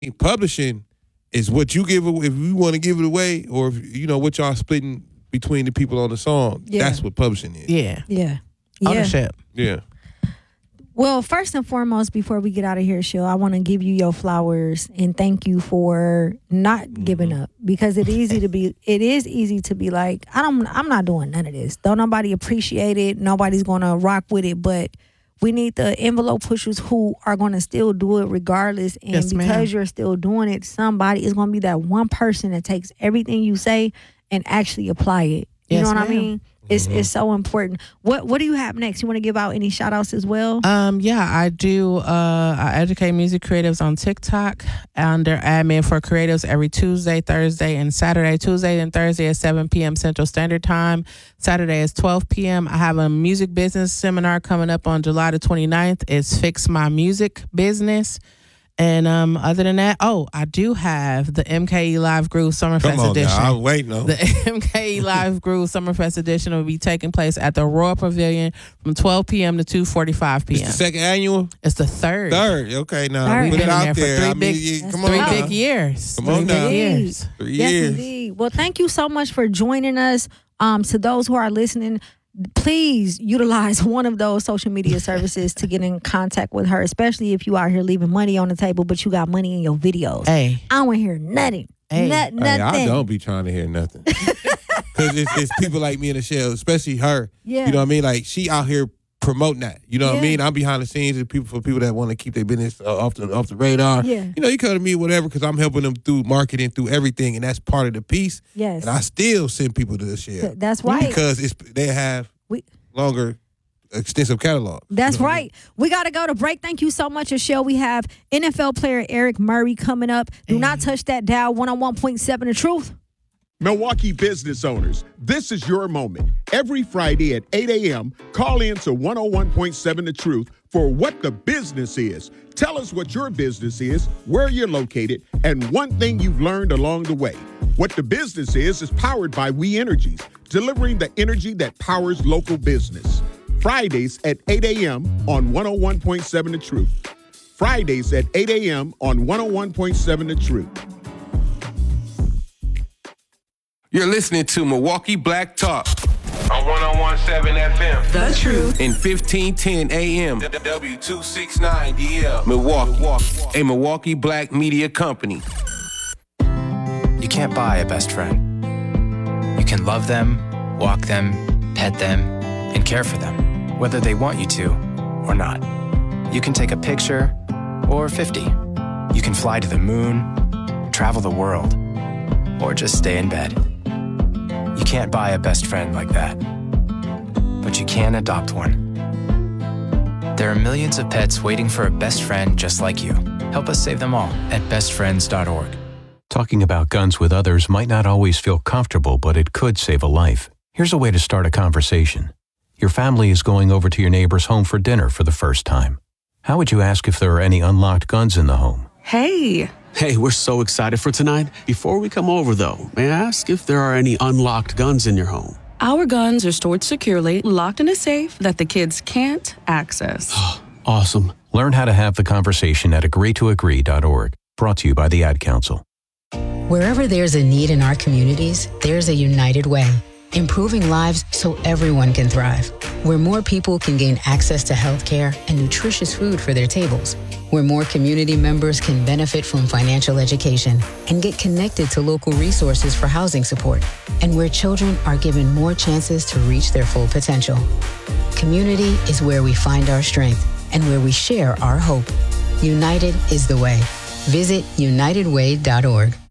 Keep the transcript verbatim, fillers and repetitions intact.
Publishing is what you give away, if you want to give it away, or if, you know, what y'all splitting between the people on the song. Yeah. That's what publishing is. Yeah. Yeah. Yeah. Ownership. Yeah. Well, first and foremost, before we get out of here, Shill, I want to give you your flowers and thank you for not mm-hmm. giving up, because it easy to be. It is easy to be like, I don't. I'm not doing none of this. Don't nobody appreciate it. Nobody's gonna rock with it. But we need the envelope pushers who are gonna still do it regardless. And yes, because ma'am. you're still doing it, somebody is gonna be that one person that takes everything you say and actually apply it. You yes, know what ma'am. I mean? It's Mm-hmm. it's so important. What what do you have next? You want to give out any shout outs as well? Um, yeah, I do. Uh, I educate music creatives on TikTok under Admin for Creatives every Tuesday, Thursday, and Saturday. Tuesday and Thursday at seven p.m. Central Standard Time. Saturday is twelve p.m. I have a music business seminar coming up on July the twenty-ninth. It's Fix My Music Business. And um, other than that, oh, I do have the M K E Live Groove Summerfest Come on edition. now, I was waiting on. The M K E Live Groove Summerfest edition will be taking place at the Royal Pavilion from twelve p.m. to two forty-five p.m. It's the second annual? It's the third. Third. Okay, now Third. put We've it been out there for there. three I mean, big- yeah, come Three on big now. years. Come Three on big now. years. Three Yes, years. indeed. Well, thank you so much for joining us. Um, to those who are listening, please utilize one of those social media services to get in contact with her, especially if you out here leaving money on the table, but you got money in your videos. Hey. I don't want to hear nothing. Hey. Not, Hey, nothing. I don't be trying to hear nothing. Because it's, it's people like me in the shell, especially her. Yeah. You know what I mean? Like, she out here promoting that. You know what Yeah. I mean? I'm behind the scenes and people for people that want to keep their business uh, off the off the radar. Yeah. You know, you come to me, whatever, because I'm helping them through marketing, through everything, and that's part of the piece. Yes. And I still send people to the shell. Th- that's right. Because it's they have We- longer, extensive catalog. That's You know what I right. We got to go to break. Thank you so much, Michelle. We have N F L player Eric Murray coming up. Do not touch that dial. one oh one point seven The Truth. Milwaukee business owners, this is your moment. Every Friday at eight a.m., call in to one oh one point seven The Truth for What the Business Is. Tell us what your business is, where you're located, and one thing you've learned along the way. What the Business Is is powered by We Energies, delivering the energy that powers local business. Fridays at eight a.m. on one oh one point seven The Truth. Fridays at eight a.m. on one oh one point seven The Truth. You're listening to Milwaukee Black Talk on one oh one point seven F M. The Truth. In fifteen ten A M. W two sixty-nine D L. Milwaukee. A Milwaukee Black media company. You can't buy a best friend. You can love them, walk them, pet them, and care for them, whether they want you to or not. You can take a picture or fifty. You can fly to the moon, travel the world, or just stay in bed. You can't buy a best friend like that, but you can adopt one. There are millions of pets waiting for a best friend just like you. Help us save them all at best friends dot org. Talking about guns with others might not always feel comfortable, but it could save a life. Here's a way to start a conversation. Your family is going over to your neighbor's home for dinner for the first time. How would you ask if there are any unlocked guns in the home? Hey. Hey, we're so excited for tonight. Before we come over, though, may I ask if there are any unlocked guns in your home? Our guns are stored securely, locked in a safe that the kids can't access. Awesome. Learn how to have the conversation at agree to agree dot org. Brought to you by the Ad Council. Wherever there's a need in our communities, there's a United Way. Improving lives so everyone can thrive. Where more people can gain access to health care and nutritious food for their tables. Where more community members can benefit from financial education and get connected to local resources for housing support. And where children are given more chances to reach their full potential. Community is where we find our strength and where we share our hope. United is the way. Visit united way dot org.